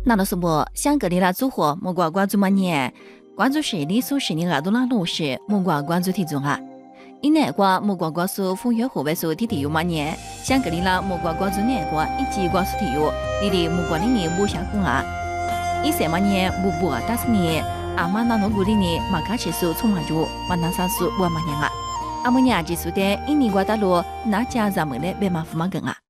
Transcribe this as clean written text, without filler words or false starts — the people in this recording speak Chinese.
那都是不香格里拉组合莫瓜关注么年，关注是里所是你耳朵拉路是莫瓜关注体重啊。一年瓜莫瓜关注风月后尾数体体有么年，香格里拉莫瓜关注年瓜一级关注体有，你的莫瓜里年不相公啊。一三么年不不打死你，阿妈那农古里年马卡吃素从马住，马南山素我么年啊。阿姆尼亚技术的印尼瓜大陆那家咱们的白马夫马根啊。